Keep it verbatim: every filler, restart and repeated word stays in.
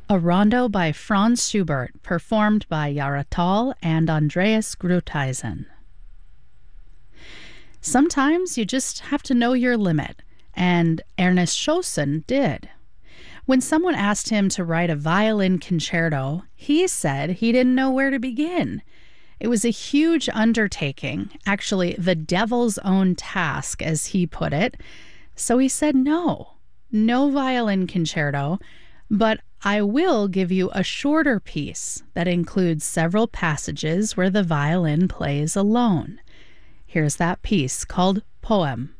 A rondo by Franz Schubert, performed by Yara Tall and Andreas Grutheisen. Sometimes you just have to know your limit, and Ernest Schossen did. When someone asked him to write a violin concerto, he said he didn't know where to begin. It was a huge undertaking, actually the devil's own task, as he put it. So he said no, no violin concerto, but I will give you a shorter piece that includes several passages where the violin plays alone. Here's that piece called Poem.